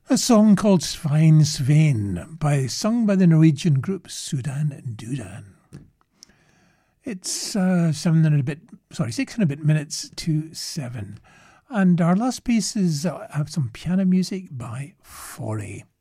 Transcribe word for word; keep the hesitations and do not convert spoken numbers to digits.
A song called Svein Svein, by, sung by the Norwegian group Sudan Dudan. It's uh, seven and a bit, sorry, six and a bit minutes to seven. And our last piece is uh, have some piano music by Forey.